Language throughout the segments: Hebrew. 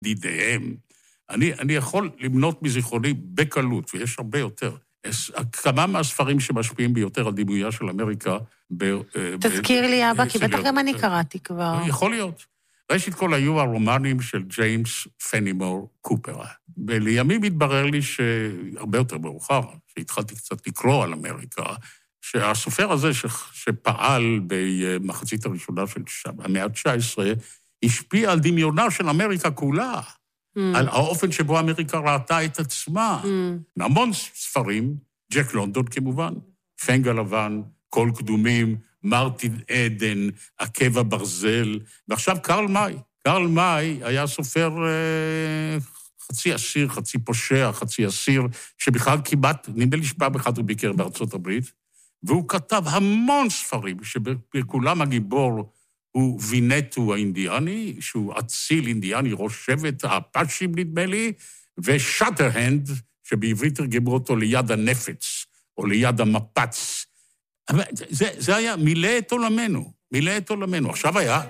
לידיהם. אני יכול למנות מזיכרוני בקלות, ויש הרבה יותר. כמה מהספרים שמשפיעים ביותר על דימויה של אמריקה... תזכיר לי, אבא, כי בטח גם אני קראתי כבר. יכול להיות. ראשית כל היו הרומנים של ג'יימס פנימור קופר. ולימים התברר לי שהרבה יותר מאוחר, שהתחלתי קצת לקרוא על אמריקה, שהסופר הזה שפעל במחצית הראשונה של המאה ה-19, השפיע על דמיונה של אמריקה כולה, על האופן שבו אמריקה ראתה את עצמה. המון ספרים, ג'ק לונדון כמובן, פנג הלבן, קול קדומים, מרטין עדן, עקב הברזל, ועכשיו קרל מאי היה סופר חצי אסיר, חצי פושע, חצי אסיר, שבכלל כמעט, נדמה לי שפעם אחד הוא ביקר בארצות הברית, והוא כתב המון ספרים, שבכולם הגיבור הוא וינטו האינדיאני, שהוא אציל אינדיאני, ראש שבט האפאשים נדמה לי, ושאטרהנד, שבעברית תרגמו אותו ליד הנפץ, או ליד המפץ. זה היה מילא את עולמנו, עכשיו היה...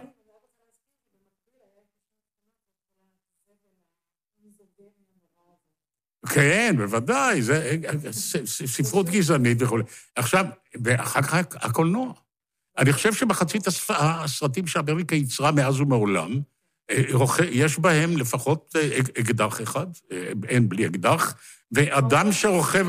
כן, בוודאי, זה ספרות גזענית וכו'. עכשיו, ואחר כך הקולנוע. אני חושב שמחצית הסרטים שאמריקה יצרה מאז ומעולם, יש בהם לפחות אקדח אחד, אין בלי אקדח, ואדם שרוכב...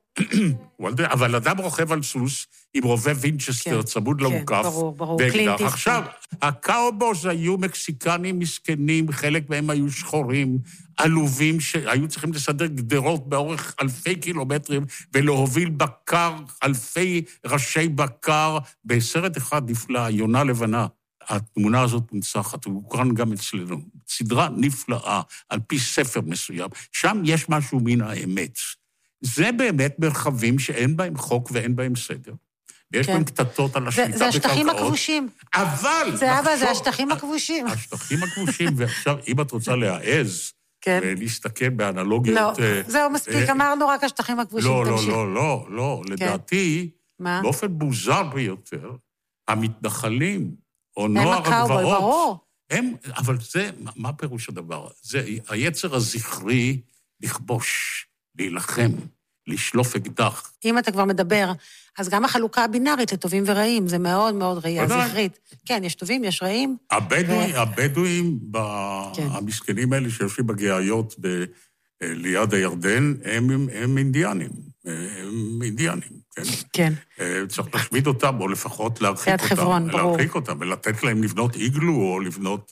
אבל אדם רוכב על סוס עם רובה וינצ'סטר צמוד לעוקף, ואקדח. עכשיו, הקאובוס היו מקסיקנים מסכנים, חלק מהם היו שחורים, עלובים שהיו צריכים לסדר גדרות באורך אלפי קילומטרים, ולהוביל בקר, אלפי ראשי בקר, בסרט אחד נפלא, יונה לבנה. התמונה הזאת מונצחת, הוא הוקרן גם אצלנו. סדרה נפלאה, על פי ספר מסוים. שם יש משהו מן האמת. זה באמת מרחבים שאין בהם חוק ואין בהם סדר. ויש בהם קטטות על השליטה בקרקעות. זה השטחים הכבושים. אבל... זה השטחים הכבושים. השטחים הכבושים, ועכשיו, אם את רוצה להעז, ולהסתכל באנלוגיות... לא, זהו מספיק, אמרנו רק השטחים הכבושים. לא, לדעתי, באופן מוזר ביותר, המתנחלים, או נוער הגבעות, אבל זה, מה פירוש הדבר? זה היצר הזכרי לכבוש. להילחם, לשלוף אקדח. אם אתה כבר מדבר, אז גם החלוקה הבינארית לטובים ורעים, זה מאוד מאוד ראייה זכרית. כן, יש טובים, יש רעים. הבדואים, המסכנים האלה שיושבים בגאיות ליד הירדן, הם אינדיאנים. הם אינדיאנים, כן? כן. צריך להשמיד אותם, או לפחות להרחיק אותם, ולתת להם לבנות איגלו, או לבנות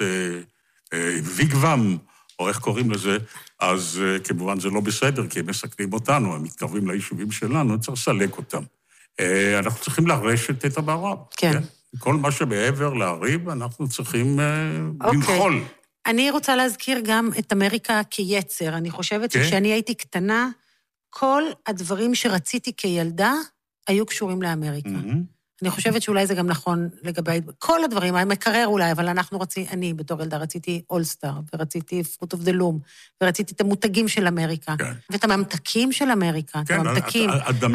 ויגוום, או איך קוראים לזה, אז כמובן זה לא בסדר, כי הם מסכנים אותנו, הם מתקרבים ליישובים שלנו, צריך לסלק אותם. אנחנו צריכים לרשת את המערב. כן. כל מה שמעבר להריב, אנחנו צריכים לנחול. אני רוצה להזכיר גם את אמריקה כיצר. אני חושבת שכשאני הייתי קטנה, כל הדברים שרציתי כילדה היו קשורים לאמריקה. אני חושבת שאולי זה גם נכון לגבי כל הדברים, המקרר אולי, אבל אני בתור ילדה רציתי אולסטאר, ורציתי פרוט אוף דה לום, ורציתי את המותגים של אמריקה, ואת הממתקים של אמריקה, את הממתקים,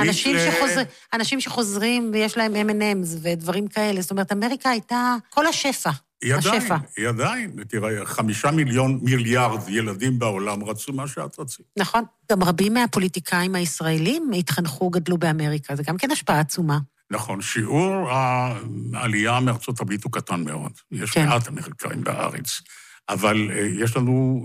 אנשים שחוזרים ויש להם M&M's ודברים כאלה, זאת אומרת, אמריקה הייתה כל השפע. היא עדיין, תראה, 5 מיליארד ילדים בעולם רצו מה שאת רצית. נכון, גם רבים מהפוליטיקאים הישראלים התחנכו, גדלו באמריקה, זה גם כן השפעה עצומה. נכון, שיעור העלייה מארצות הברית הוא קטן מאוד. יש מעט אמריקאים בארץ. אבל יש לנו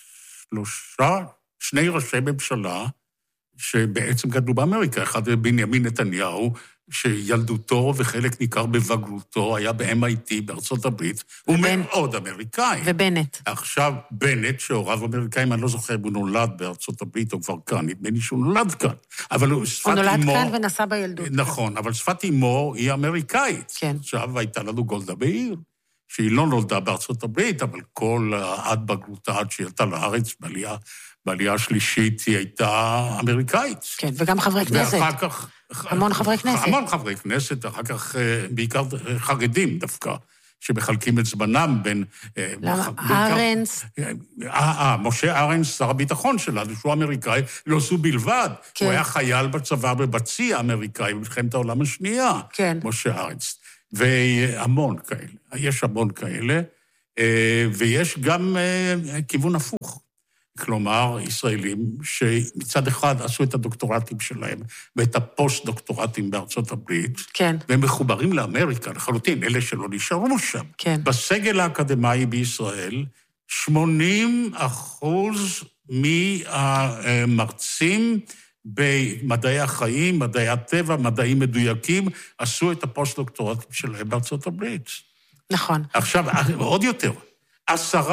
2 ראשי ממשלה שבעצם גדלו באמריקה. אחד בנימין נתניהו, שילדותו וחלק ניכר בבגרותו היה ב-MIT בארצות הברית, הוא מאוד אמריקאי. ובנט. עכשיו בנט, שהוריו אמריקאים, אני לא זוכר אם הוא נולד בארצות הברית או כבר כאן, נדמה לי שהוא נולד כאן. אבל הוא נולד כאן ונסע בילדות. נכון, אבל שפת אמו היא אמריקאית. כן. עכשיו הייתה לנו גולדה מאיר, שהיא לא נולדה בארצות הברית, אבל כל עד בגרותה, עד שהיא הייתה לארץ, בעלייה השלישית היא הייתה אמריקאית. כן, וגם חברי כנסת. ואחר כך... המון חברי כנסת. המון חברי כנסת, אחר כך בעיקר חרדים דווקא, שמחלקים את זמנם בין... למה? ארנס. משה ארנס, שר הביטחון שלנו, שהוא אמריקאי, לא זו בלבד. כן. הוא היה חייל בצבא בבצי האמריקאי, במלחמת העולם השנייה. כן. משה ארנס. והמון כאלה. יש המון כאלה. ויש גם כיוון הפוך. כלומר, ישראלים שמצד אחד עשו את הדוקטורטים שלהם ואת הפוסט-דוקטורטים בארצות הברית, כן. והם מחוברים לאמריקה, לחלוטין, אלה שלא נשארו שם. כן. בסגל האקדמי בישראל, 80% מהמרצים במדעי החיים, מדעי הטבע, מדעים מדויקים, עשו את הפוסט-דוקטורטים שלהם בארצות הברית. נכון. עכשיו, עוד יותר, 10%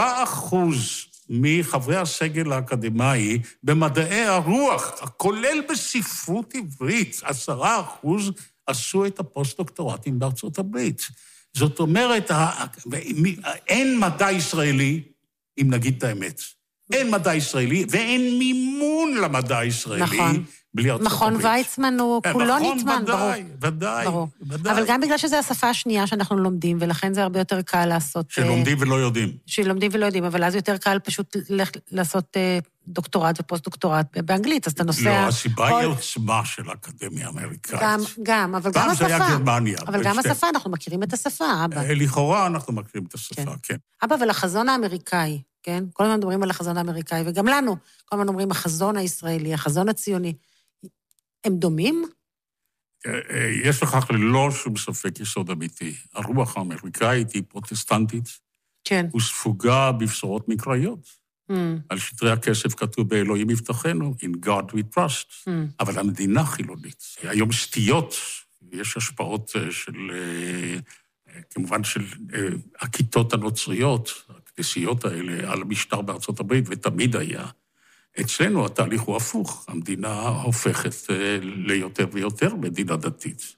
מחברי הסגל האקדמי במדעי הרוח, כולל בספרות עברית, 10% עשו את הפוסט-דוקטורטים בארצות הברית. זאת אומרת, אין מדע ישראלי, אם נגיד את האמת, אין מדע ישראלי ואין מימון למדע הישראלי. נכון. בלי ארצות מכון הברית. ויצמן הוא כולו נטמן, ברור. ודאי. אבל גם בגלל שזו השפה השנייה שאנחנו לומדים, ולכן זה הרבה יותר קל לעשות... שלומדים ולא יודעים. שלומדים ולא יודעים, אבל אז יותר קל פשוט לעשות דוקטורט ופוסט-דוקטורט באנגלית, אז אתה נוסע... לא, הסיבה היא עוצמה של האקדמיה האמריקאית. גם, אבל גם השפה. פעם זה היה גרמניה. אבל גם השפה, אנחנו מכירים את השפה, אבא. לכאורה אנחנו מכירים את השפה, כן. אבא, ולחזון האמריקאי, כן? כל הזמן מדברים על החזון האמריקאי, וגם לנו, כל הזמן אומרים החזון הישראלי, החזון הציוני. הם דומים? יש לכך ללא שום ספק יסוד אמיתי. הרוח האמריקאית היא פרוטסטנטית. כן. וספוגה בבשורות מקראיות. על שטרי הכסף כתוב באלוהים יבטחנו, in God we trust. אבל המדינה חילונית. היום סטיות, יש השפעות של, כמובן של הכיתות הנוצריות, הכנסיות האלה, על המשטר בארצות הברית, ותמיד היה. אצלנו התהליך הוא הפוך, המדינה הופכת ליותר ויותר מדינה דתית.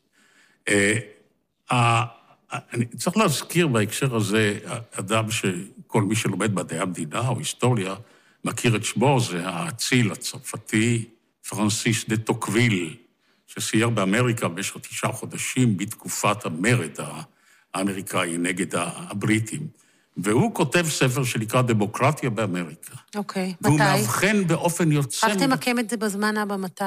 אני צריך להזכיר בהקשר הזה, אדם שכל מי שלומד מדעי המדינה או היסטוריה, מכיר את שמו, זה האציל הצרפתי, פרנסיס דה טוקוויל, שסייר באמריקה במשך 9 חודשים בתקופת המרד האמריקאי נגד הבריטים. והוא כותב ספר שנקרא דמוקרטיה באמריקה. אוקיי, מתי? והוא מאבחן באופן יוצא... איך תמקם את זה בזמן, אבא, מתי?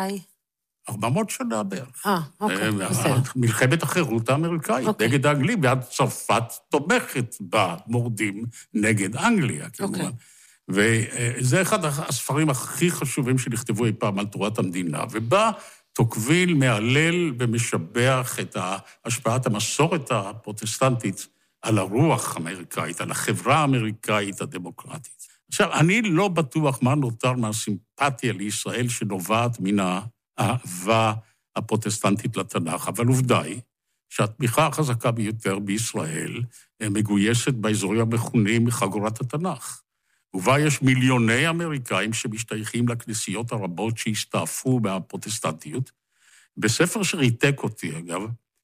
400 שנה בערך. אוקיי, בסדר. מלחמת החירות האמריקאית, נגד האנגלים, ועד צרפת תומכת במורדים נגד אנגליה, כמובן. וזה אחד הספרים הכי חשובים שנכתבו אי פעם על תורת המדינה, ובה טוקוויל מהלל ומשבח את השפעת המסורת הפרוטסטנטית על הרוח האמריקאית, על החברה האמריקאית הדמוקרטית. עכשיו, אני לא בטוח מה נותר מהסימפתיה לישראל שנובעת מן האהבה הפרוטסטנטית לתנ"ך, אבל עובדה היא שהתמיכה החזקה ביותר בישראל מגויסת באזורים המכונים חגורת התנ"ך. ובה יש מיליוני אמריקאים שמשתייכים לכנסיות הרבות שהסתעפו מהפרוטסטנטיות. בספר שריתק אותי, אגב,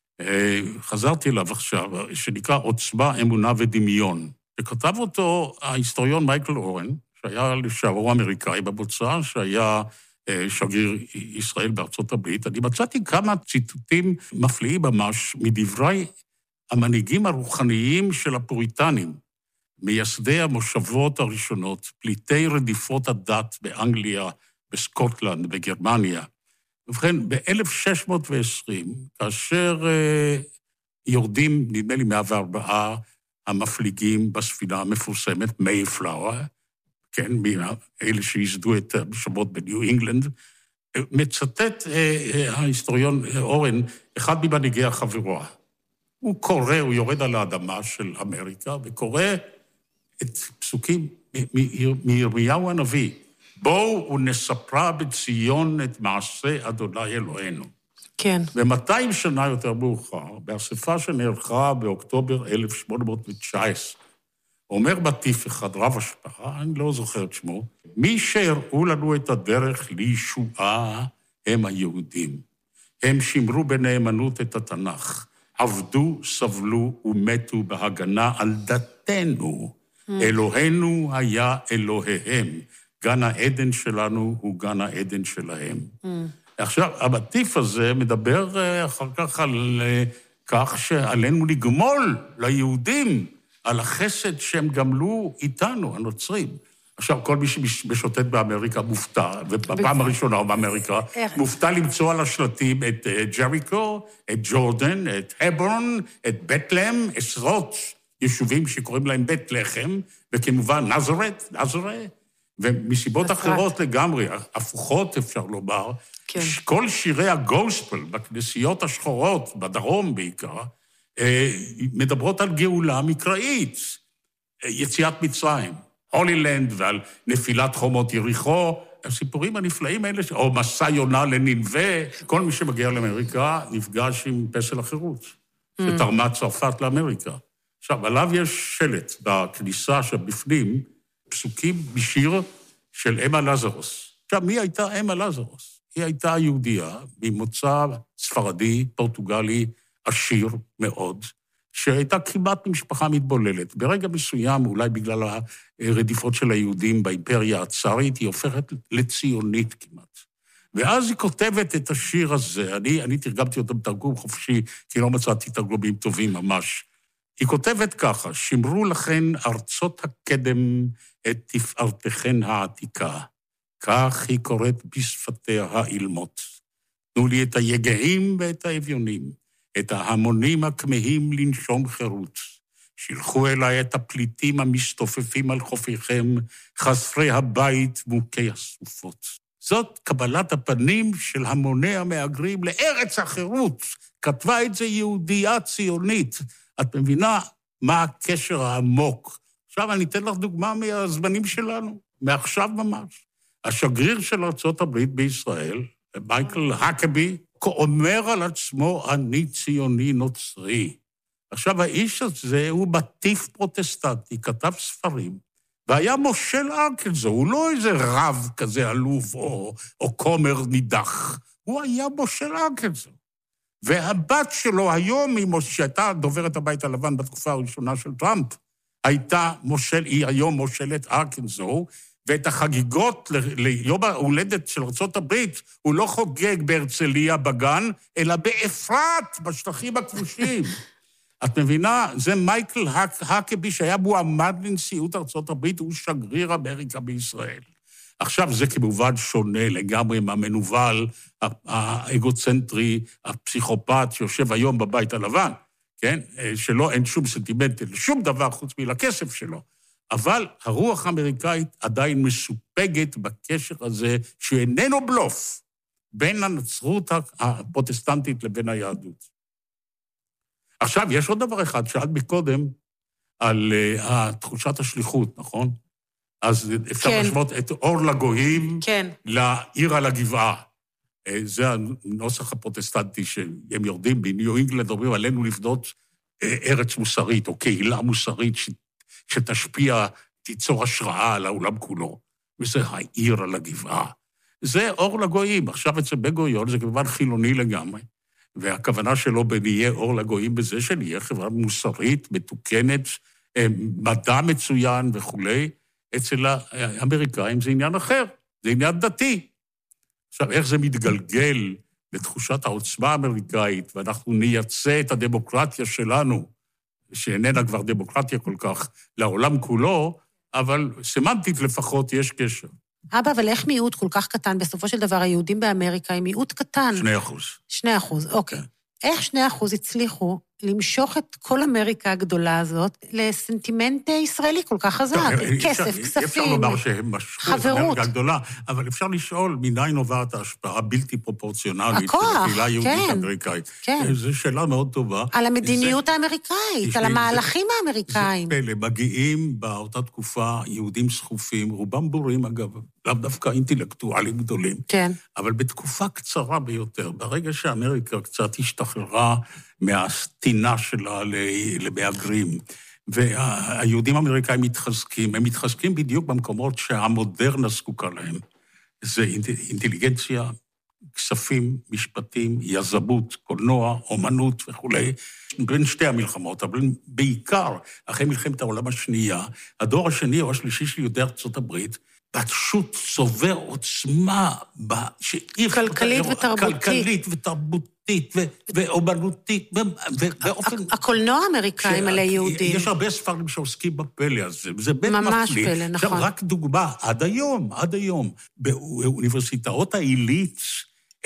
חזרתי אליו עכשיו, שנקרא עוצמה, אמונה ודמיון, שכתב אותו ההיסטוריון מייקל אורן, שהיה לשעבר אמריקאי במוצא, שהיה שגריר ישראל בארצות הברית. אני מצאתי כמה ציטוטים מפליאים ממש מדברי המנהיגים הרוחניים של הפוריטנים, מייסדי המושבות הראשונות, פליטי רדיפות הדת באנגליה, בסקוטלנד, בגרמניה. ובכן, ב-1620, כאשר יורדים, נדמה לי 104, המפליגים בספינה המפורסמת, מייפלאואר, כן, אלה שיסדו את המושבות בניו אינגלנד, מצטט ההיסטוריון אורן, אחד ממנהיגי החבורה. הוא קורא, הוא יורד על האדמה של אמריקה, וקורא את פסוקים מירמיהו הנביא. בואו ונספרה בציון את מעשה אדוני אלוהינו. כן. ו200 שנה יותר מאוחר, באספה שנערכה באוקטובר 1819, אומר מטיף אחד, רב השפעה, אני לא זוכר את שמו, מי שהראו לנו את הדרך לישועה הם היהודים. הם שמרו בנאמנות את התנ"ך, עבדו, סבלו ומתו בהגנה על דתנו. אלוהינו היה אלוהיהם. גן העדן שלנו הוא גן העדן שלהם. עכשיו, המטיף הזה מדבר אחר כך על כך שעלינו לגמול ליהודים על החסד שהם גמלו איתנו, הנוצרים. עכשיו, כל מי שמשוטט באמריקה מופתע, ובפעם הראשונה באמריקה, מופתע למצוא על השלטים את ג'ריקו, את ג'ורדן, את הברון, את בטלם, עשרות יישובים שקוראים להם בית לחם, וכמובן נזרת, ומסיבות אחרות לגמרי, הפוכות אפשר לומר, כן. כל שירי הגוספל בכנסיות השחורות, בדרום בעיקר, מדברות על גאולה מקראית, יציאת מצרים, הולילנד ועל נפילת חומות יריחו, הסיפורים הנפלאים האלה, או מסע יונה לנינווה, כל מי שמגיע לאמריקה נפגש עם פסל החירות, שתרמה צרפת לאמריקה. עכשיו, עליו יש שלט בכניסה שבפנים, פסוקים בשיר של אמה לזרוס. עכשיו, מי הייתה אמה לזרוס? היא הייתה יהודייה ממוצא ספרדי, פורטוגלי, עשיר מאוד, שהייתה כמעט משפחה מתבוללת. ברגע מסוים, אולי בגלל הרדיפות של היהודים באימפריה הצארית, היא הופכת לציונית כמעט. ואז היא כותבת את השיר הזה, אני תרגמתי אותו בתרגום חופשי, כי לא מצאתי תרגומים טובים ממש. היא כותבת ככה, שמרו לכן ארצות הקדם את תפארתכן העתיקה. כך היא קוראת בשפתיה האילמות. תנו לי את היגעים ואת האביונים, את ההמונים הכמהים לנשום חירות. שילחו אליי את הפליטים המסתופפים על חופיכם, חסרי הבית מוכי הסופות. זאת קבלת הפנים של המוני המהגרים לארץ החירות. כתבה את זה יהודייה ציונית. את מבינה מה הקשר העמוק. עכשיו אני אתן לך דוגמה מהזמנים שלנו, מעכשיו ממש. השגריר של ארצות הברית בישראל, מייקל הקבי, אומר על עצמו, אני ציוני נוצרי. עכשיו, האיש הזה הוא מטיף פרוטסטנטי, כתב ספרים, והיה מושל ארקנסו, הוא לא איזה רב כזה עלוב או כומר נידח, הוא היה מושל ארקנסו. והבת שלו היום, שהייתה דוברת הבית הלבן בתקופה הראשונה של טראמפ, היא היום מושלת ארקנסו, ואת החגיגות ליום ההולדת של ארצות הברית, הוא לא חוגג בהרצליה בגן, אלא באפרת, בשטחים הכבושים. את מבינה? זה מייקל הקבי, שהיה מועמד לנשיאות ארצות הברית, הוא שגריר אמריקה בישראל. עכשיו זה כמובן שונה לגמרי מהמנוול, האגוצנטרי, הפסיכופת, שיושב היום בבית הלבן, כן? שלא אין שום סנטימנט, שום דבר חוץ מלכסף שלו. אבל הרוח האמריקאית עדיין מסופגת בקשר הזה, שאיננו בלוף, בין הנצרות הפרוטסטנטית לבין היהדות. עכשיו, יש עוד דבר אחד, שאלת מקודם על תחושת השליחות, נכון? אז אפשר להשוות את אור לגויים לעיר על הגבעה. זה הנוסח הפרוטסטנטי שהם יורדים בניו אינגלנד, אומרים עלינו לבנות ארץ מוסרית, או קהילה מוסרית שתשפיע, תיצור השראה על העולם כולו. וזה העיר על הגבעה. זה אור לגויים. עכשיו אצל בן-גוריון זה כמובן חילוני לגמרי. והכוונה שלו בנהיה אור לגויים בזה שנהיה חברה מוסרית, מתוקנת, מדע מצוין וכו'. אצל האמריקאים זה עניין אחר, זה עניין דתי. עכשיו, איך זה מתגלגל לתחושת העוצמה האמריקאית, ואנחנו נייצא את הדמוקרטיה שלנו, שאיננה כבר דמוקרטיה כל כך, לעולם כולו, אבל סמנטית לפחות יש קשר. אבא, אבל איך מיעוט כל כך קטן? בסופו של דבר, היהודים באמריקה הם מיעוט קטן. 2%. 2%, אוקיי. איך 2% הצליחו למשוך את כל אמריקה הגדולה הזאת לסנטימנט ישראלי כל כך חזק? כסף, כספים, אפשר לומר שהם משכו את אמריקה הגדולה, אבל אפשר לשאול מניין נובעת ההשפעה בלתי פרופורציונלית של הקהילה היהודית האמריקאית. זו שאלה מאוד טובה. על המדיניות האמריקאית, על המהלכים האמריקאים. זה פלא, מגיעים באותה תקופה יהודים סחופים, רובם בורים אגב, לאו דווקא אינטלקטואלים גדולים. כן. אבל בתקופה קצרה ביותר, ברגע שאמריקה קצת השתחררה מהסתינה שלה למהגרים, והיהודים האמריקאים מתחזקים, הם מתחזקים בדיוק במקומות שהמודרנה זקוקה להם. זה אינטליגנציה, כספים, משפטים, יזמות, קולנוע, אומנות וכו'. בין שתי המלחמות, אבל בעיקר, אחרי מלחמת העולם השנייה, הדור השני או השלישי של יהודי ארצות הברית, פשוט צובר עוצמה כלכלית ותרבותית. כלכלית ותרבותית ואומנותית, ובאופן... הקולנוע האמריקאי מלא יהודים. יש הרבה ספרים שעוסקים בפלא הזה, וזה בין מפליא. ממש פלא, נכון. עכשיו, רק דוגמה, עד היום, באוניברסיטאות העילית,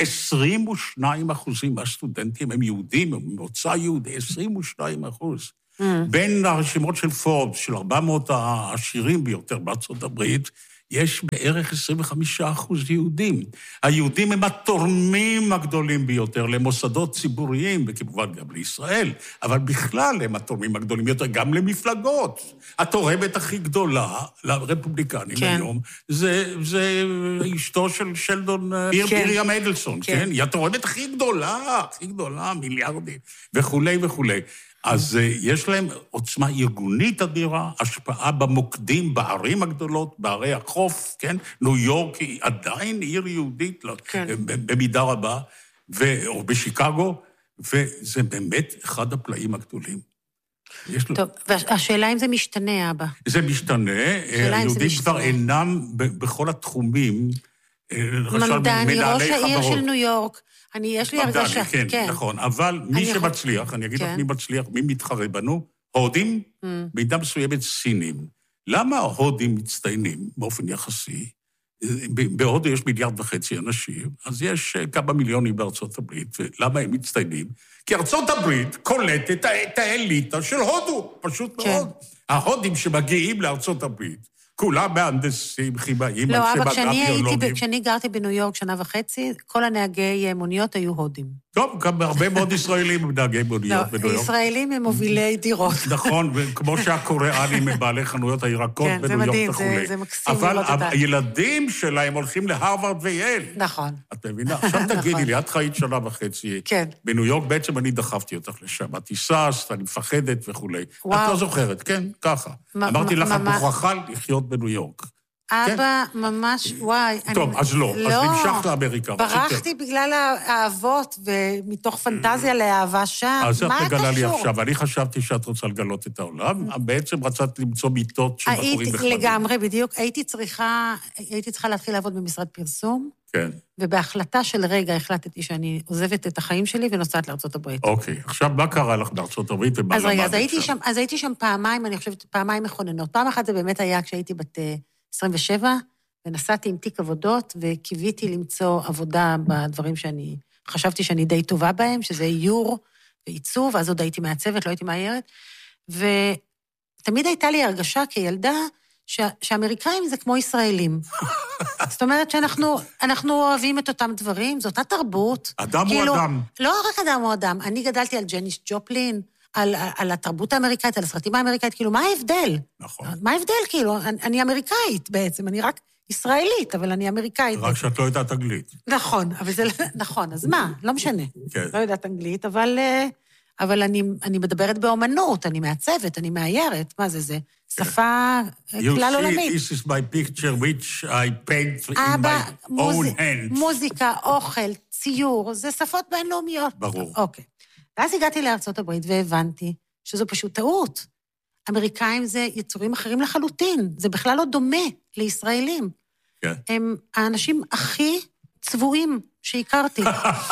22% מהסטודנטים הם יהודים, הם ממוצא יהודי, 22%. בין הרשימות של פורבס, של 400 העשירים ביותר בארצות הברית, יש בערך 25% יהודים. היהודים הם התורמים הגדולים ביותר למוסדות ציבוריים, וכמובן גם לישראל, אבל בכלל הם התורמים הגדולים ביותר, גם למפלגות. התורמת הכי גדולה לרפובליקנים היום, זה אשתו של שלדון מרים אדלסון, כן? היא התורמת הכי גדולה, מיליארדים, וכולי וכולי. אז יש להם עוצמה ארגונית אדירה, השפעה במוקדים, בערים הגדולות, בערי החוף, כן? ניו יורק היא עדיין עיר יהודית, במידה רבה, או בשיקגו, וזה באמת אחד הפלאים הגדולים. טוב, והשאלה אם זה משתנה, אבא. זה משתנה, היהודים כבר אינם בכל התחומים, ממדני, ראש העיר של ניו יורק, יש לי הרגשה. כן, נכון, אבל מי שמצליח, אני אגיד לך מי מצליח, מי מתחרה בנו, הודים, מידה מסוימת סינים. למה ההודים מצטיינים באופן יחסי? בהודו יש 1.5 מיליארד אנשים, אז יש כמה מיליונים בארצות הברית, ולמה הם מצטיינים? כי ארצות הברית קולטת את האליטה של הודו, פשוט מאוד. ההודים שמגיעים לארצות הברית, כולם מהנדסים, כימאים, לא, אבל כשאני גרתי בניו יורק 1.5 שנה, כל הנהגי מוניות היו הודים. טוב, גם הרבה מאוד ישראלים הם נהגי מוניות בניו יורק. ישראלים הם מובילי דירות. נכון, וכמו שהקוריאנים הם בעלי חנויות הירקות בניו יורק וכו'. זה מקסים לראות אותה. אבל הילדים שלהם הולכים להרווארד וייל. נכון. את מבינה? עכשיו תגידי לי, את חיית 1.5 שנה. בניו יורק בעצם אני דחפתי אותך לשם. את היססת, אני מפחדת וכו'. את לא זוכרת, כן? ככה. אמרתי לך, את מוכרחה לחיות בניו יורק. אבא, ממש, וואי. טוב, אז לא. אז נמשך לאמריקה. ברחתי בגלל האהבות, ומתוך פנטזיה לאהבה שם. אז את מגלה לי עכשיו. אני חשבתי שאת רוצה לגלות את העולם. בעצם רצת למצוא מיטות של בחורים נחמדים. לגמרי, בדיוק. הייתי צריכה להתחיל לעבוד במשרד פרסום. כן. ובהחלטה של רגע החלטתי שאני עוזבת את החיים שלי ונוסעת לארצות הברית. אוקיי. עכשיו, מה קרה לך בארצות הברית ומה למדת שם? אז הייתי שם פעמיים, אני חושבת, פעמיים מכוננות. פעם אחת זה באמת היה כשהייתי בת 27, ונסעתי עם תיק עבודות, וקיוויתי למצוא עבודה בדברים שאני חשבתי שאני די טובה בהם, שזה איור ועיצוב, אז עוד הייתי מעצבת, לא הייתי מאיירת, ותמיד הייתה לי הרגשה כילדה, שאמריקאים זה כמו ישראלים. זאת אומרת שאנחנו אוהבים את אותם דברים, זאת התרבות. אדם הוא אדם. לא רק אדם הוא אדם, אני גדלתי על ג'ניס ג'ופלין, על התרבות האמריקאית, על הסרטים האמריקאית, כאילו, מה ההבדל? נכון. מה ההבדל, כאילו? אני אמריקאית בעצם, אני רק ישראלית, אבל אני אמריקאית. רק שאת לא יודעת אנגלית. נכון, אבל זה נכון, אז מה? לא משנה. לא יודעת אנגלית, אבל אני מדברת באומנות, אני מעצבת, אני מאיירת, מה זה? שפה כלל עולמית. This is my picture which I paint in my own hands. מוזיקה, אוכל, ציור, זה שפות בינלאומיות. ברור. אוקיי. ואז הגעתי לארצות הברית והבנתי שזו פשוט טעות. אמריקאים זה יצורים אחרים לחלוטין, זה בכלל לא דומה לישראלים. כן. הם האנשים הכי צבועים שהכרתי.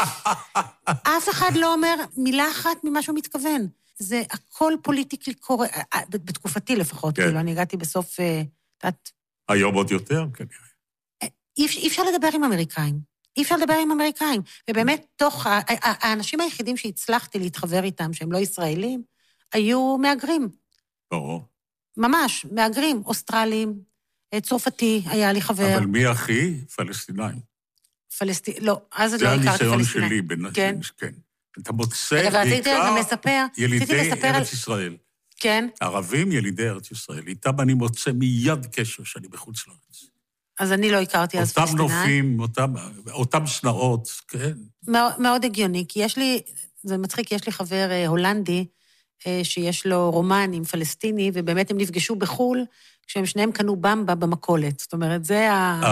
אף אחד לא אומר מילה אחת ממה שהוא מתכוון. זה הכל פוליטיקלי קורה, בתקופתי לפחות, כאילו, אני הגעתי בסוף, היום עוד יותר, כנראה. אי אפשר לדבר עם אמריקאים. אי אפשר לדבר עם אמריקאים. ובאמת, האנשים היחידים שהצלחתי להתחבר איתם, שהם לא ישראלים, היו מהגרים. ברור. ממש, מהגרים, אוסטרלים, צרפתי, היה לי חבר. אבל מי הכי? פלסטינאים. לא, אז לא הכרתי פלסטינאים. זה הניסיון שלי, כן. אתה מוצא בעיקר ילידי ארץ ישראל. כן. ערבים ילידי ארץ ישראל. איתם אני מוצא מיד קשר שאני בחוץ לארץ. אז אני לא הכרתי אז פלסטינאים. אותם נופים, אותם סנאות, כן. מאוד הגיוני, כי יש לי, זה מצחיק, יש לי חבר הולנדי, שיש לו רומן עם פלסטיני, ובאמת הם נפגשו בחול, כשהם שניהם קנו במבה במקולת. זאת אומרת, זה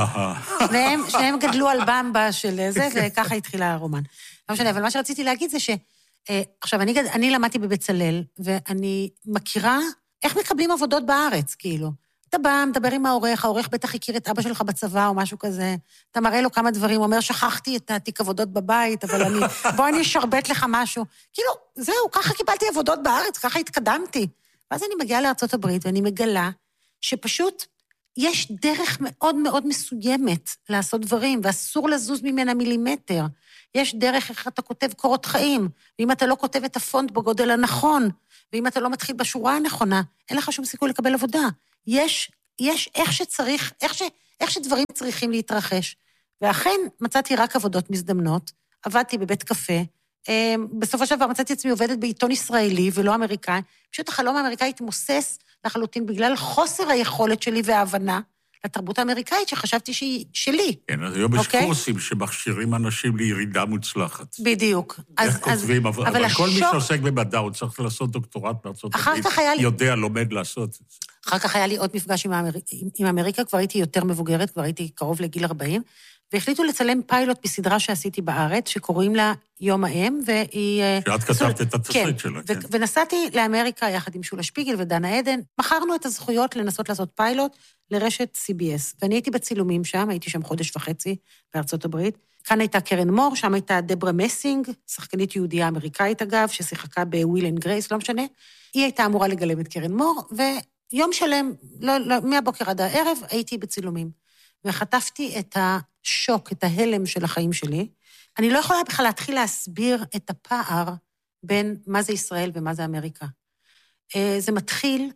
שניהם גדלו על במבה של זה, וככה התחילה הרומן. לא משנה, אבל מה שרציתי להגיד זה עכשיו, אני למדתי בבצלאל, ואני מכירה איך מקבלים עבודות בארץ, כאילו. אתה בא, מדבר עם העורך בטח הכיר את אבא שלך בצבא או משהו כזה, אתה מראה לו כמה דברים, הוא אומר, שכחתי את התיק עבודות בבית, אבל בוא אני אשרבט לך משהו. כאילו, זהו, ככה קיבלתי עבודות בארץ, ככה התקדמתי. ואז אני מגיעה לארצות הברית, ואני מגלה שפשוט יש דרך מאוד מאוד מסוימת לעשות דברים, ואסור לזוז ממנה מילימטר. יש דרך איך אתה כותב קורות חיים, ואם אתה לא כותב את הפונט בגודל הנכון, ואם אתה לא מתחיל בשורה הנכונה, אין לך שום סיכוי לקבל עבודה. יש איך שדברים צריכים להתרחש. ואכן מצאתי רק עבודות מזדמנות, עבדתי בבית קפה, בסופו של דבר מצאתי עצמי עובדת בעיתון ישראלי ולא אמריקאי, פשוט החלום האמריקאי התמוסס לחלוטין בגלל חוסר היכולת שלי וההבנה לתרבות האמריקאית שחשבתי שהיא שלי. כן, אז היום יש קורסים שמכשירים אנשים לירידה מוצלחת. בדיוק. איך כותבים, אבל כל מי שעוסק במדע, הוא צריך לעשות דוקטורט בארצות הברית, יודע, לומד לעשות את זה. אחר כך היה לי עוד מפגש עם אמריקה, כבר הייתי יותר מבוגרת, כבר הייתי קרוב לגיל 40, והחליטו לצלם פיילוט בסדרה שעשיתי בארץ, שקוראים לה יום האם, והיא... שאת כתבת את התסריט שלה, כן. ונסעתי לאמריקה יחד עם שולה שפיגל ודנה עדן, מכרנו את הזכויות לנסות לעשות פיילוט לרשת CBS, ואני הייתי בצילומים שם, הייתי שם חודש וחצי בארצות הברית, כאן הייתה קרן מור, שם הייתה דברה מסינג, שחקנית יהודייה אמריקאית אגב, ששיחקה בוויל אנד גרייס, לא משנה, היא הייתה אמורה לגלם את קרן מור, ויום שלם, מהבוקר עד הערב, הייתי בצילומים. וחטפתי את השוק, את ההלם של החיים שלי. אני לא יכולה בכלל להתחיל להסביר את הפער בין מה זה ישראל ומה זה אמריקה. זה מתחיל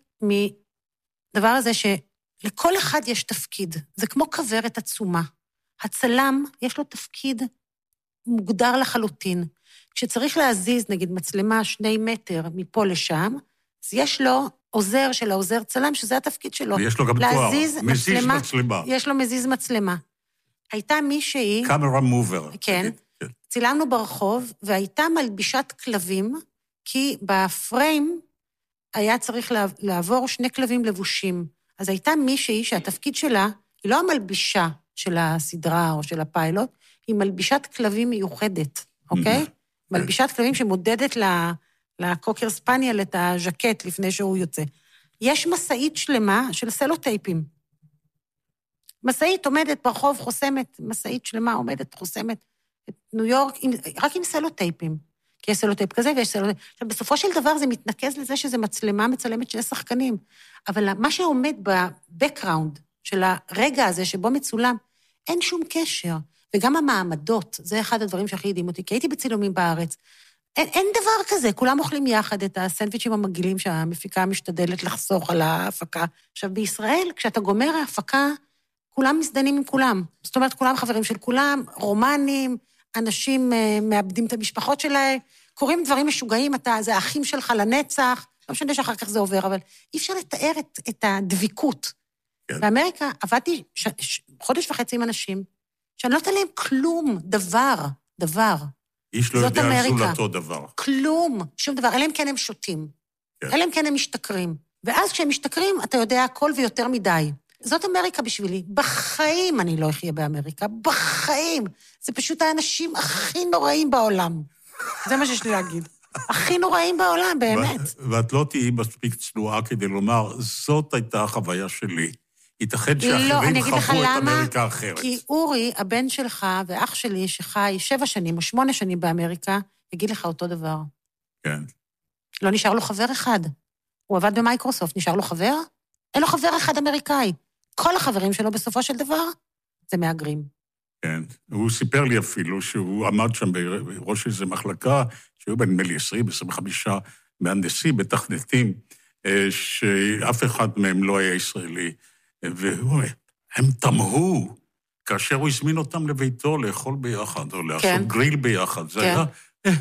מדבר הזה שלכל אחד יש תפקיד. זה כמו כוורת עצומה. הצלם, יש לו תפקיד מוגדר לחלוטין. כשצריך להזיז, נגיד, מצלמה 2 מטר מפה לשם, אז יש לו עוזר של העוזר צלם, שזה התפקיד שלו. ויש לו גם תואר, מזיז מצלמה. יש לו מזיז מצלמה. הייתה מישהי... קאמרה מובר. כן. צילמנו ברחוב, והייתה מלבישת כלבים, כי בפריים היה צריך לעבור 2 כלבים לבושים. אז הייתה מישהי שהתפקיד שלה, היא לא המלבישה של הסדרה או של הפיילוט, היא מלבישת כלבים מיוחדת, אוקיי? מלבישת כלבים שמודדת לקוקר ספניאל את הז'קט לפני שהוא יוצא. יש מסעית שלמה של סלוטייפים. מסעית עומדת ברחוב, חוסמת, מסעית שלמה עומדת, חוסמת את ניו יורק, רק עם סלוטייפים. כי יש סלוטייפ כזה ויש סלוטייפ. עכשיו, בסופו של דבר זה מתנקז לזה שזה מצלמה מצלמת 2 שחקנים. אבל מה שעומד בבקראונד של הרגע הזה שבו מצולם, אין שום קשר. וגם המעמדות, זה אחד הדברים שהכי הדהים אותי, כי הייתי בצילומים בארץ. אין דבר כזה, כולם אוכלים יחד את הסנדוויצ'ים המגעילים שהמפיקה משתדלת לחסוך על ההפקה. עכשיו, בישראל, כשאתה גומר ההפקה, כולם מזדנים עם כולם. זאת אומרת, כולם חברים של כולם, רומנים, אנשים מאבדים את המשפחות שלהם, קוראים דברים משוגעים, זה האחים שלך לנצח, לא משנה שאחר כך זה עובר, אבל אי אפשר לתאר את הדביקות. כן. באמריקה עבדתי חודש וחצי עם אנשים, שאני לא יודעת עליהם כלום, דבר. איש לא יודע על זולתו דבר. כלום, שום דבר, אלה הם כן הם שותים. אלה הם כן הם משתכרים. ואז כשהם משתכרים, אתה יודע הכל ויותר מדי. זאת אמריקה בשבילי. בחיים אני לא אחיה באמריקה, בחיים. זה פשוט האנשים הכי נוראים בעולם. זה מה שיש לי להגיד. הכי נוראים בעולם, באמת. ואת לא תהיי מספיק צנועה כדי לומר, זאת הייתה החוויה שלי. ייתכן שאחרים חוו את אמריקה אחרת. כי אורי, הבן שלך ואח שלי, שחי 7 שנים או 8 שנים באמריקה, יגיד לך אותו דבר. כן. לא נשאר לו חבר אחד. הוא עבד במייקרוסופט, נשאר לו חבר? אין לו חבר אחד אמריקאי. כל החברים שלו בסופו של דבר, זה מהגרים. כן. הוא סיפר לי אפילו שהוא עמד שם בראש איזו מחלקה, שהיו בין נדמה לי 25 מהנדסים, מתכנתים, שאף אחד מהם לא היה ישראלי. והוא אומר, הם תמהו, כאשר הוא הזמין אותם לביתו לאכול ביחד, או לעשות גריל ביחד. זה היה...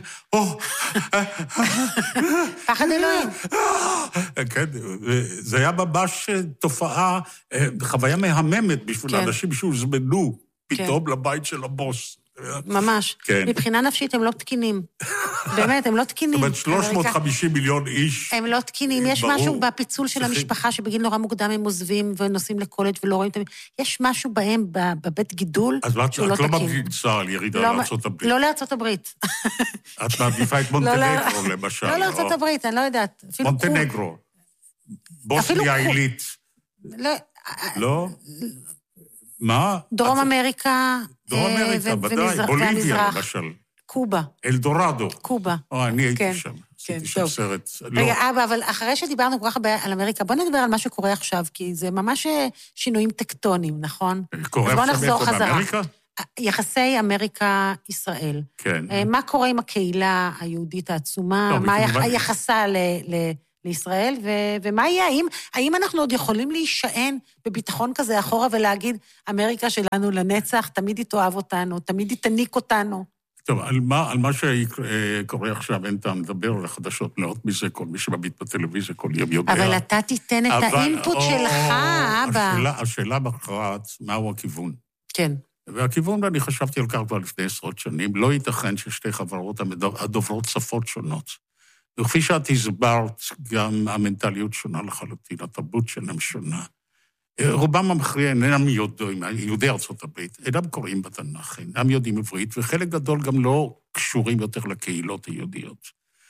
פחד אלוהים. כן, זה היה ממש תופעה, חוויה מהממת בשביל אנשים שהוזמנו פתאום לבית של הבוס. ממש. מבחינה נפשית הם לא תקינים. באמת, הם לא תקינים. זאת אומרת, 350 מיליון איש. הם לא תקינים. יש משהו בפיצול של המשפחה, שבגיל נורא מוקדם הם עוזבים ונוסעים לקולג' ולא רואים את זה. יש משהו בהם, בבית גידול, שהוא לא תקין. אז את לא ממליצה על ירידה לארצות הברית. לא לארצות הברית. את מעדיפה את מונטנגרו, למשל. לא לארצות הברית, אני לא יודעת. מונטנגרו. בוסניה העילית. לא? מה? דרום אמריקה ודאי, בוליביה למשל. קובה. אלדורדו. קובה. אני הייתי שם. עשיתי שם סרט. רגע, אבא, אבל אחרי שדיברנו כל כך הרבה על אמריקה, בוא נדבר על מה שקורה עכשיו, כי זה ממש שינויים טקטוניים, נכון? קורה עכשיו באמריקה? יחסי אמריקה-ישראל. כן. מה קורה עם הקהילה היהודית העצומה? מה היחסה לישראל, ומה יהיה? האם אנחנו עוד יכולים להישען בביטחון כזה אחורה ולהגיד, אמריקה שלנו לנצח, תמיד היא תאהב אותנו, תמיד היא תניק אותנו? טוב, על מה שקורה עכשיו, אין טעם לדבר על החדשות מאוד מזה, כל מי שמביט בטלוויזיה כל יום יודע. אבל אתה תיתן את האינפוט שלך, אבא. השאלה בחרת, מהו הכיוון? כן. והכיוון, ואני חשבתי על כך כבר לפני 10 שנים, לא ייתכן ששתי חברות הדוברות שפות שונות. וכפי שאת הסברת, גם המנטליות שונה לחלוטין, התרבות שלהם שונה. רובם המכריע אינם יודעים, יהודי ארצות הברית, אינם קוראים בתנ"ך, אינם יודעים עברית, וחלק גדול גם לא קשורים יותר לקהילות היהודיות.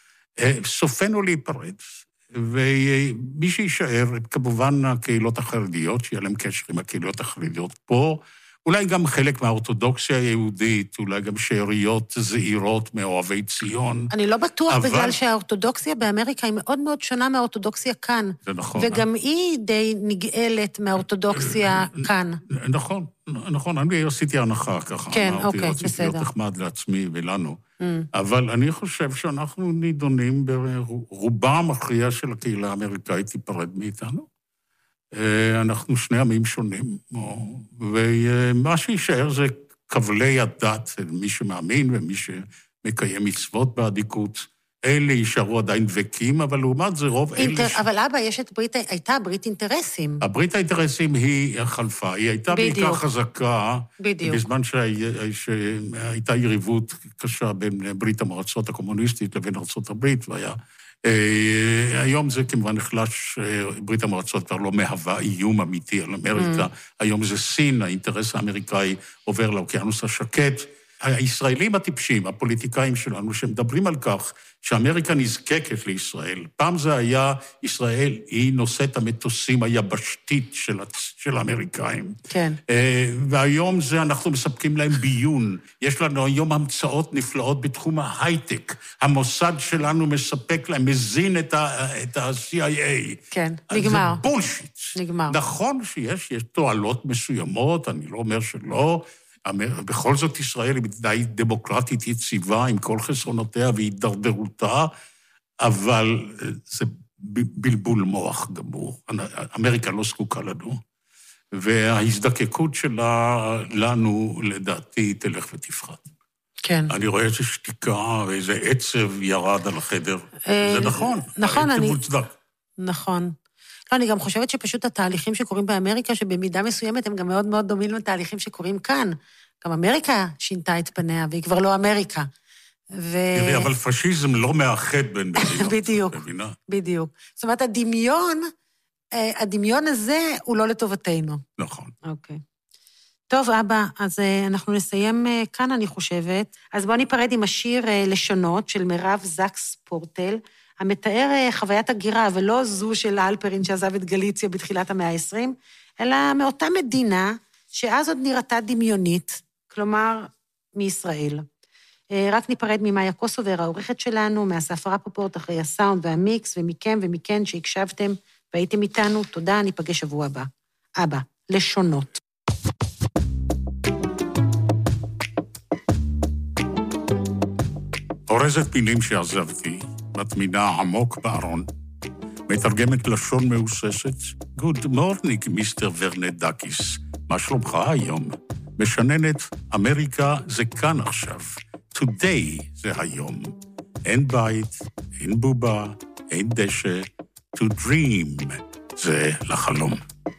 סופנו להיפרד, ומי שישאר, כמובן הקהילות החרדיות, שיהיה להם קשר עם הקהילות החרדיות פה, אולי גם חלק מהאורתודוקסיה היהודית, אולי גם שאריות זעירות מאוהבי ציון. אני לא בטוח בגלל שהאורתודוקסיה באמריקה היא מאוד מאוד שונה מהאורתודוקסיה כאן. זה נכון. וגם היא די נגאלת מהאורתודוקסיה כאן. נכון, נכון. אני עשיתי הנחה ככה. כן, אוקיי, בסדר. רציתי להיות נחמד לעצמי ולנו. אבל אני חושב שאנחנו נידונים ברובם המכריע של הקהילה האמריקאית תיפרד מאיתנו. אנחנו שני עמים שונים, ומה שישאר זה קבלי הדת, מי שמאמין ומי שמקיים מצוות בעדיקות. אלה יישארו עדיין דבקים, אבל לעומת זה רוב אלה... אבל אבא, הייתה ברית אינטרסים. הברית האינטרסים היא חלפה, היא הייתה בעיקר חזקה, בזמן שהייתה יריבות קשה בין ברית המועצות הקומוניסטית לבין ארצות הברית, והיה... היום זה כמובן נחלש, ברית המועצות כבר לא מהווה איום אמיתי על אמריקה, היום זה סין, האינטרס האמריקאי עובר לאוקיינוס השקט. הישראלים הטיפשים, הפוליטיקאים שלנו, שמדברים על כך שאמריקה נזקקת לישראל. פעם זה היה, ישראל היא נושאת המטוסים היבשתית של האמריקאים. כן. והיום זה אנחנו מספקים להם ביון. יש לנו היום המצאות נפלאות בתחום ההייטק. המוסד שלנו מספק להם, מזין את ה-CIA. כן, נגמר. זה בולשיט. נגמר. נכון שיש תועלות מסוימות, אני לא אומר שלא, בכל זאת ישראל היא מדינה דמוקרטית יציבה עם כל חסרונותיה והידרדרותה, אבל זה בלבול מוח גמור. אמריקה לא זקוקה לנו, וההזדקקות שלה לנו לדעתי תלך ותפחת. כן. אני רואה איזו שתיקה ואיזה עצב ירד על החדר. זה נכון. נכון, העצב מוצדק. נכון. לא, אני גם חושבת שפשוט התהליכים שקורים באמריקה, שבמידה מסוימת הם גם מאוד מאוד דומים לתהליכים שקורים כאן. גם אמריקה שינתה את פניה, והיא כבר לא אמריקה. תראי, אבל פשיזם לא מאחד בין מדינות. בדיוק, בדיוק. זאת אומרת, הדמיון הזה הוא לא לטובתנו. נכון. אוקיי. טוב, אבא, אז אנחנו נסיים כאן, אני חושבת. אז בואו ניפרד עם השיר לשונות של מירב זקס פורטל, המתאר חוויית הגירה, ולא זו של אלפרין שעזב את גליציה בתחילת המאה ה-20, אלא מאותה מדינה שאז עוד נראתה דמיונית, כלומר, מישראל. רק ניפרד ממאיה קוסובר, העורכת שלנו, מאסף רפפורט אחרי הסאונד והמיקס, ומכם ומכן שהקשבתם והייתם איתנו. תודה, ניפגש שבוע הבא. אבא, לשונות. אורזת מילים שעזבתי, מטמינה עמוק בארון, מתרגמת לשון מאוססת, Good morning, מיסטר ורנדקיס. מה שלומך היום? משננת, אמריקה זה כאן עכשיו. Today זה היום. אין בית, אין בובה, אין דשא. To dream זה לחלום.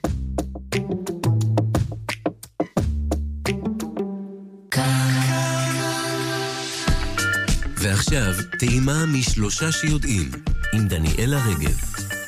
ועכשיו, טעימה משלושה שיודעים, עם דניאלה רגב.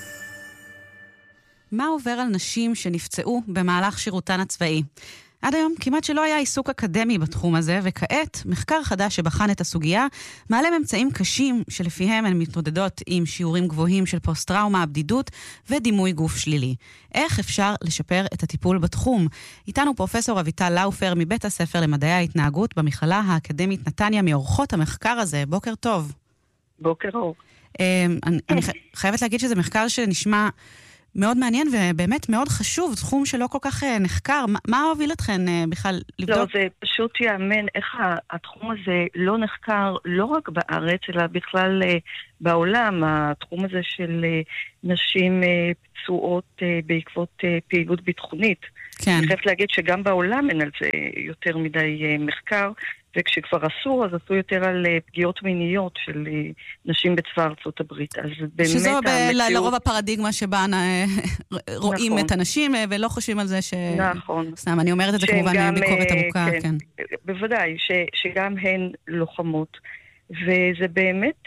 מה עובר על נשים שנפצעו במהלך שירותן הצבאי? עד היום כמעט שלא היה עיסוק אקדמי בתחום הזה, וכעת מחקר חדש שבחן את הסוגיה מעלה ממצאים קשים שלפיהם הן מתמודדות עם שיעורים גבוהים של פוסט-טראומה, בדידות ודימוי גוף שלילי. איך אפשר לשפר את הטיפול בתחום? איתנו פרופסור אביטל לאופר מבית הספר למדעי ההתנהגות במכללה האקדמית נתניה, מאורחות המחקר הזה. בוקר טוב. בוקר אור. אני חייבת להגיד שזה מחקר שנשמע מאוד מעניין ובאמת מאוד חשוב, תחום שלא כל כך נחקר. מה הוביל אתכן בכלל לבדוק? לא, זה פשוט יאמן איך התחום הזה לא נחקר לא רק בארץ, אלא בכלל בעולם. התחום הזה של נשים פצועות בעקבות פעילות ביטחונית. כן. אני חייבת להגיד שגם בעולם אין על זה יותר מדי מחקר, וכשכבר אסור, אז עשו יותר על פגיעות מיניות של נשים בצבא ארצות הברית. אז באמת שזו לרוב הפרדיגמה שבה רואים את הנשים, ולא חושבים על זה ש... נכון. סתם, אני אומרת את זה כמובן מביקורת עמוקה, כן. בוודאי, שגם הן לוחמות. וזה באמת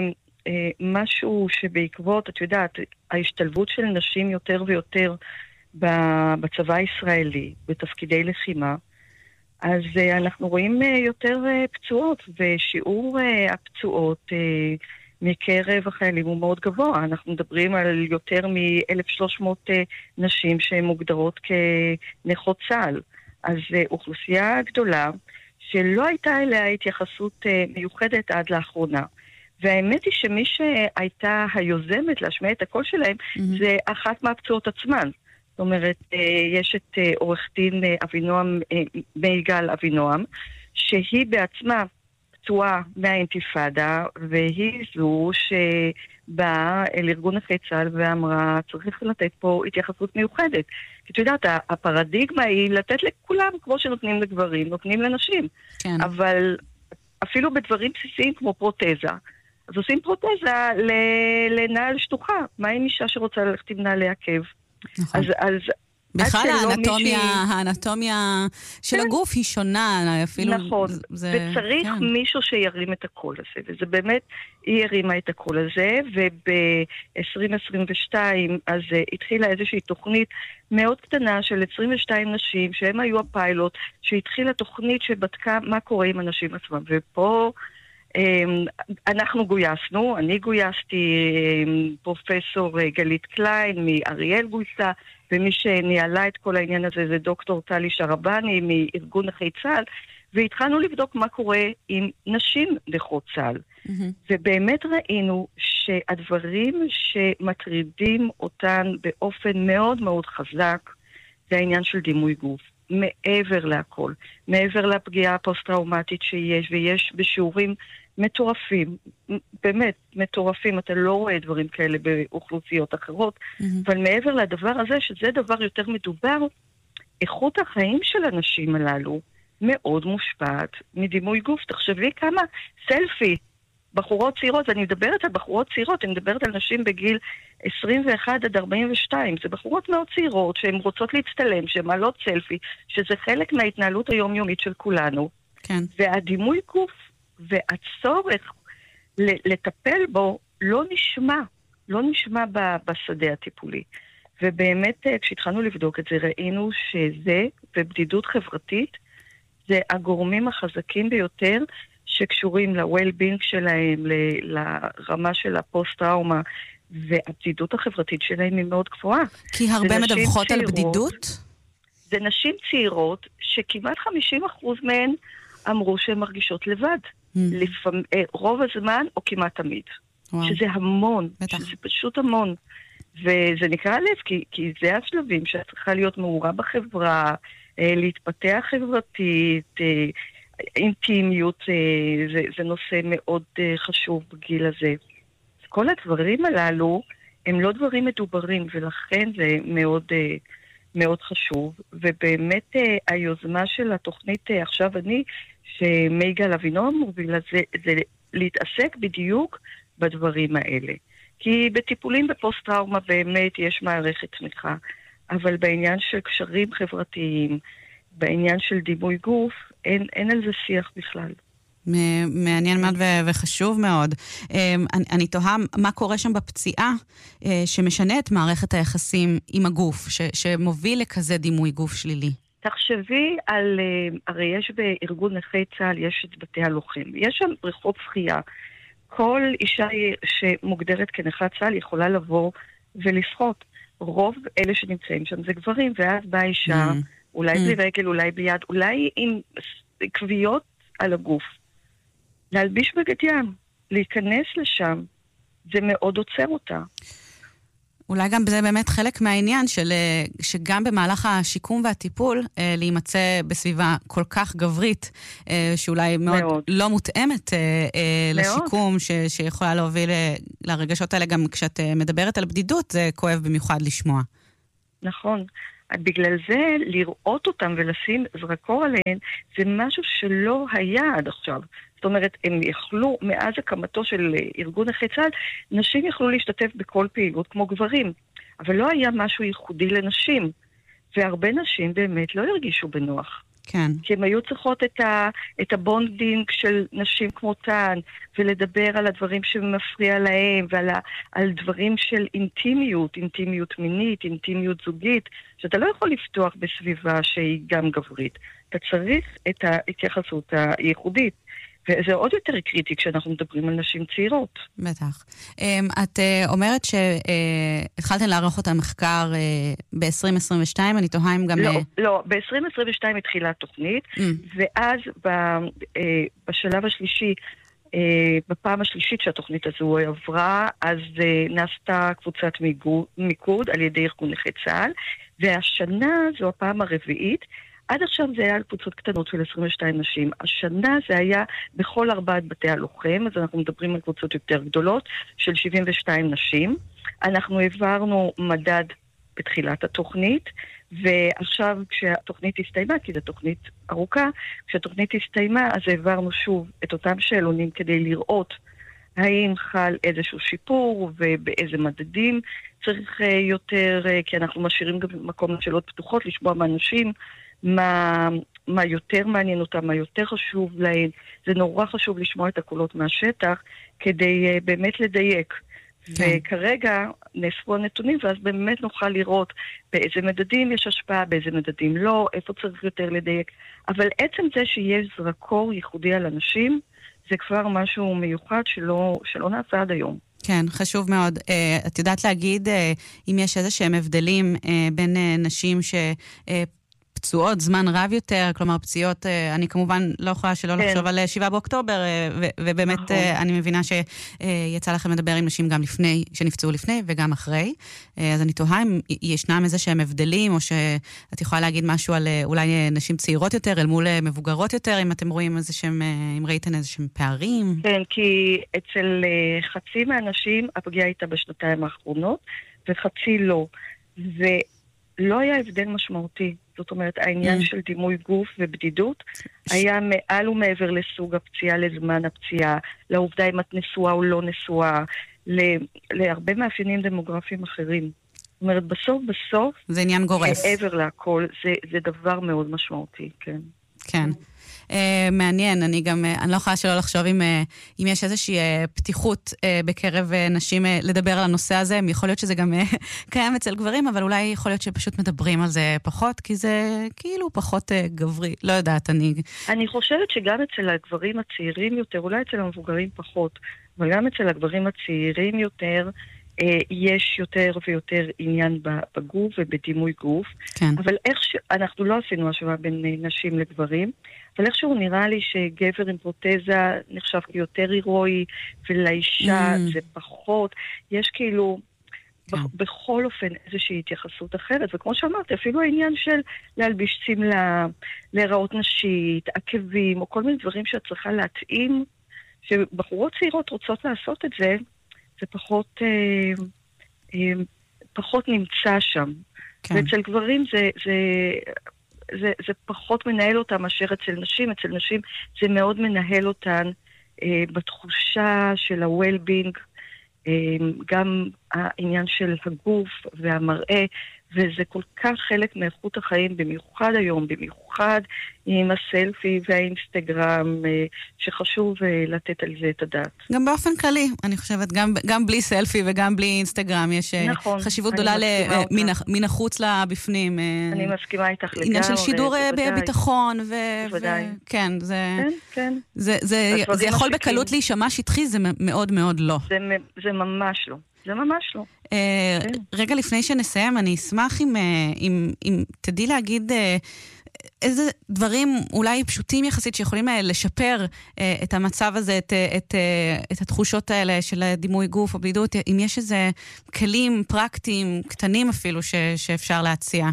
משהו שבעקבות, את יודעת, ההשתלבות של נשים יותר ויותר בצבא הישראלי, בתפקידי לחימה, אז אנחנו רואים יותר פצועות, ושיעור הפצועות מקרב החיילים הוא מאוד גבוה. אנחנו מדברים על יותר מ-1,300 נשים שהן מוגדרות כנכות צה"ל. אז אוכלוסייה גדולה שלא הייתה אליה התייחסות מיוחדת עד לאחרונה. והאמת היא שמי שהייתה היוזמת להשמיע את הקול שלהם, זה אחת מהפצועות עצמן. זאת אומרת, יש את עורך דין אבינועם, מיגל אבינועם, שהיא בעצמה פצועה מהאינתיפאדה, והיא זו שבאה אל ארגון נכי צה"ל ואמרה, צריך לתת פה התייחסות מיוחדת. כי את יודעת, הפרדיגמה היא לתת לכולם כמו שנותנים לגברים, נותנים לנשים. כן. אבל אפילו בדברים בסיסיים כמו פרוטזה. אז עושים פרוטזה לנעל שטוחה. מה עם אישה שרוצה ללכת עם נעלי עקב? נכון. אז בכלל האנטומיה של הגוף היא שונה, אפילו... נכון, וצריך מישהו שירים את הקול הזה, וזה באמת, היא הרימה את הקול הזה, וב-2022 אז התחילה איזושהי תוכנית מאוד קטנה של 22 נשים, שהם היו הפיילוט, שהתחילה תוכנית שבדקה מה קורה עם אנשים עצמם, ופה... אנחנו גויסנו, אני גויסתי, פרופסור גלית קליין מאריאל גויסה, ומי שניהלה את כל העניין הזה זה דוקטור טלי שרבני מארגון נכי צה"ל, והתחלנו לבדוק מה קורה עם נשים נכות צה"ל. ובאמת ראינו שהדברים שמטרידים אותן באופן מאוד מאוד חזק, זה העניין של דימוי גוף. מעבר להכל, מעבר לפגיעה הפוסט-טראומטית שיש, ויש בשיעורים מטורפים, באמת מטורפים, אתה לא רואה דברים כאלה באוכלוסיות אחרות, אבל מעבר לדבר הזה, שזה דבר יותר מדובר, איכות החיים של הנשים הללו מאוד מושפעת מדימוי גוף. תחשבי כמה סלפי, בחורות צעירות, ואני מדברת על בחורות צעירות, אני מדברת על נשים בגיל 21 עד 42, זה בחורות מאוד צעירות שהן רוצות להצטלם, שהן מעלות סלפי, שזה חלק מההתנהלות היומיומית של כולנו. כן. והדימוי גוף והצורך לטפל בו לא נשמע בשדה הטיפולי. ובאמת כשהתחלנו לבדוק את זה, ראינו שזה, ובדידות חברתית, זה הגורמים החזקים ביותר שקשורים ל-well-being שלהם, לרמה של הפוסט-טראומה, והבדידות החברתית שלהם היא מאוד גבוהה. כי הרבה מדווחות על בדידות? זה נשים צעירות שכמעט 50% מהן אמרו שהן מרגישות לבד. רוב הזמן או כמעט תמיד. שזה המון, שזה פשוט המון. וזה נקרא לב, כי זה השלבים שאת צריכה להיות מעורה בחברה, להתפתח חברתית, אינטימיות, זה נושא מאוד חשוב בגיל הזה. כל הדברים הללו הם לא דברים מדוברים, ולכן זה מאוד, מאוד חשוב. ובאמת היוזמה של התוכנית עכשיו שמיגל אבינועם מובילה, זה להתעסק בדיוק בדברים האלה. כי בטיפולים בפוסט-טראומה באמת יש מערכת תמיכה, אבל בעניין של קשרים חברתיים, בעניין של דימוי גוף, אין על זה שיח בכלל. מעניין מאוד וחשוב מאוד. אני תוהה מה קורה שם בפציעה שמשנה את מערכת היחסים עם הגוף, שמוביל לכזה דימוי גוף שלילי. תחשבי על, הרי יש בארגון נכי צה"ל, יש את בתי הלוחם. יש שם בריכות שחייה. כל אישה שמוגדרת כנכת צה"ל יכולה לבוא ולשחות. רוב אלה שנמצאים שם זה גברים, ואז באה אישה, אולי בלי רגל, אולי ביד, אולי עם כוויות על הגוף. להלביש בגד ים, להיכנס לשם, זה מאוד עוצר אותה. אולי גם זה באמת חלק מהעניין שגם במהלך השיקום והטיפול, להימצא בסביבה כל כך גברית, שאולי מאוד לא מותאמת לשיקום, שיכולה להוביל לרגשות האלה, גם כשאת מדברת על בדידות, זה כואב במיוחד לשמוע. נכון. בגלל זה, לראות אותם ולשים זרקור עליהן, זה משהו שלא היה עד עכשיו. זאת אומרת, הם יכלו, מאז הקמתו של ארגון נכי צה"ל, נשים יכלו להשתתף בכל פעילות כמו גברים. אבל לא היה משהו ייחודי לנשים. והרבה נשים באמת לא הרגישו בנוח. כן. כי הם היו צריכות את הבונדינג של נשים כמותן, ולדבר על הדברים שמפריע להם, ועל דברים של אינטימיות מינית, אינטימיות זוגית, שאתה לא יכול לפתוח בסביבה שהיא גם גברית. אתה צריך את ההתייחסות הייחודית. וזה עוד יותר קריטי כשאנחנו מדברים על נשים צעירות. בטח. את אומרת שהתחלתם לערוך את המחקר ב-2022, אני תוהה אם גם... לא, ב-2022 התחילה התוכנית, ואז בשלב השלישי, בפעם השלישית שהתוכנית הזו עברה, אז נעשתה קבוצת מיקוד על ידי ארגון נכי צה"ל, והשנה זו הפעם הרביעית, עד עכשיו זה היה על קבוצות קטנות של 22 נשים. השנה זה היה בכל 4 בתי הלוחם, אז אנחנו מדברים על קבוצות יותר גדולות של 72 נשים. אנחנו העברנו מדד בתחילת התוכנית, ועכשיו כשהתוכנית הסתיימה, כי זו תוכנית ארוכה, כשהתוכנית הסתיימה, אז העברנו שוב את אותם שאלונים כדי לראות האם חל איזשהו שיפור ובאיזה מדדים צריך יותר, כי אנחנו משאירים גם מקום לשאלות פתוחות, לשמוע מהאנשים, מה יותר מעניין אותם, מה יותר חשוב להם. זה נורא חשוב לשמוע את הקולות מהשטח, כדי באמת לדייק. כן. וכרגע נאספו הנתונים, ואז באמת נוכל לראות באיזה מדדים יש השפעה, באיזה מדדים לא, איפה צריך יותר לדייק. אבל עצם זה שיש זרקור ייחודי על אנשים, זה כבר משהו מיוחד שלא נעשה עד היום. כן, חשוב מאוד. את יודעת להגיד אם יש איזה שהם הבדלים בין נשים פצועות זמן רב יותר, כלומר פציעות, אני כמובן לא יכולה שלא לחשוב על 7 באוקטובר, ובאמת אני מבינה שיצא לכם לדבר עם נשים גם לפני, שנפצעו לפני וגם אחרי, אז אני תוהה אם ישנם איזה שהם הבדלים, או שאת יכולה להגיד משהו על אולי נשים צעירות יותר, אל מול מבוגרות יותר, אם אתם רואים איזה שהם, אם ראיתן איזה שהם פערים? כן, כי אצל חצי מהנשים הפגיעה הייתה בשנתיים האחרונות, וחצי לא. ולא היה הבדל משמעותי. זאת אומרת, העניין של דימוי גוף ובדידות היה מעל ומעבר לסוג הפציעה, לזמן הפציעה, לעובדה אם את נשואה או לא נשואה, להרבה מאפיינים דמוגרפיים אחרים. זאת אומרת, בסוף, זה עניין גורף. מעבר להכל, זה דבר מאוד משמעותי, כן. כן. מעניין, אני לא יכולה שלא לחשוב אם יש איזושהי פתיחות בקרב נשים לדבר על הנושא הזה, יכול להיות שזה גם קיים אצל גברים, אבל אולי יכול להיות שפשוט מדברים על זה פחות, כי זה כאילו פחות גברי, לא יודעת, אני חושבת שגם אצל הגברים הצעירים יותר, אולי אצל המבוגרים פחות, אבל גם אצל הגברים הצעירים יותר, יש יותר ויותר עניין בגוף ובדימוי גוף, כן. אבל אנחנו לא עשינו השוואה בין נשים לגברים, אבל איכשהו נראה לי שגבר עם פרוטזה נחשב כיותר הירואי, ולאישה זה פחות. יש כאילו בכל אופן איזושהי התייחסות אחרת, וכמו שאמרתי, אפילו העניין של להלביש צמלה, להיראות נשית, עקבים, או כל מיני דברים שאת צריכה להתאים, שבחורות צעירות רוצות לעשות את זה, זה פחות נמצא שם. כן. ואצל גברים זה פחות מנהל אותם מאשר אצל נשים. אצל נשים זה מאוד מנהל אותן בתחושה של ה-well-being, גם העניין של הגוף והמראה, וזה כל כך חלק מאיכות החיים, במיוחד היום, במיוחד עם הסלפי והאינסטגרם, שחשוב לתת על זה את הדעת. גם באופן כללי, אני חושבת, גם בלי סלפי וגם בלי אינסטגרם, יש נכון, חשיבות גדולה מן החוץ לבפנים. אני מסכימה איתך לגמרי. עניין של שידור ביטחון, כן, זה יכול בקלות להישמע שטחי, זה מאוד מאוד לא. זה ממש לא. זה ממש לא. רגע לפני שנסיים, אני אשמח אם תדעי להגיד איזה דברים אולי פשוטים יחסית שיכולים לשפר את המצב הזה, את התחושות האלה של דימוי גוף או בדידות, אם יש איזה כלים פרקטיים, קטנים אפילו, שאפשר להציע.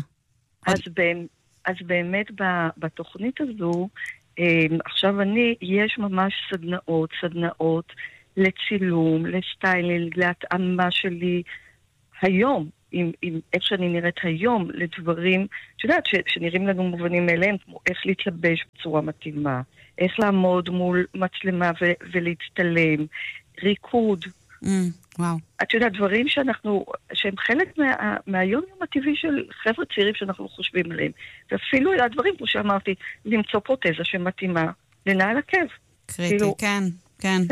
אז באמת בתוכנית הזו, עכשיו יש ממש סדנאות לצילום, לסטיילינג, להתאמה שלי היום, עם איך שאני נראית היום, לדברים, שדעת, שנראים לנו מובנים מאליהם, כמו איך להתלבש בצורה מתאימה, איך לעמוד מול מצלמה ולהצטלם, ריקוד. וואו. את יודעת, דברים שהם חלק מהיום-יום הטבעי של חבר'ה צעירים שאנחנו חושבים עליהם. ואפילו הדברים, כמו שאמרתי, למצוא פרוטזה שמתאימה לנעל עקב. קריטי, כן.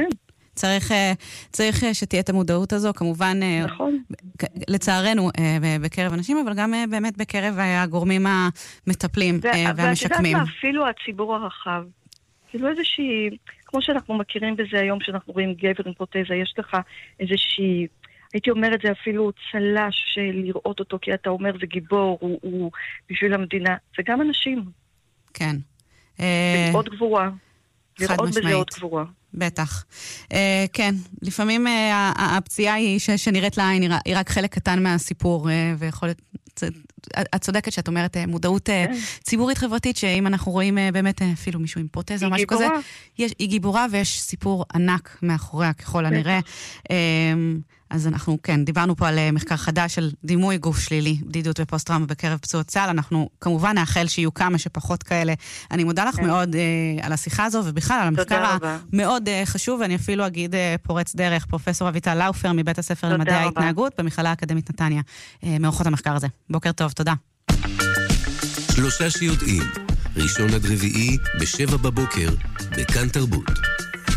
צריך שתהיה את המודעות הזו, כמובן, נכון. לצערנו, בקרב אנשים, אבל גם באמת בקרב הגורמים המטפלים והמשקמים. ואת יודעת, אפילו הציבור הרחב, כאילו איזושהי, כמו שאנחנו מכירים בזה היום, שאנחנו רואים גבר עם פרוטזה, יש לך איזושהי, הייתי אומרת זה אפילו צלש של לראות אותו, כי אתה אומר זה גיבור, הוא בשביל המדינה, זה גם אנשים. כן. עוד גבורה. לראות בזה עוד גבורה. בטח. כן, לפעמים הפציעה היא שנראית לעין, היא רק חלק קטן מהסיפור, ויכולת, את צודקת שאת אומרת מודעות ציבורית חברתית, שאם אנחנו רואים באמת אפילו מישהו עם פרוטזה או משהו כזה, היא גיבורה ויש סיפור ענק מאחוריה ככל הנראה. אז אנחנו, כן, דיברנו פה על מחקר חדש של דימוי גוף שלילי, בדידות ופוסט-טראומה בקרב פצועות צה"ל. אנחנו כמובן נאחל שיהיו כמה שפחות כאלה. אני מודה לך מאוד על השיחה הזו, ובכלל על המחקר המאוד חשוב, ואני אפילו אגיד פורץ דרך, פרופסור אביטל לאופר מבית הספר למדעי ההתנהגות, במכללה האקדמית נתניה, מעורכות המחקר הזה. בוקר טוב, תודה. 3 שיודעים, ראשון עד רביעי, ב7 בבוקר, בכאן תרבות.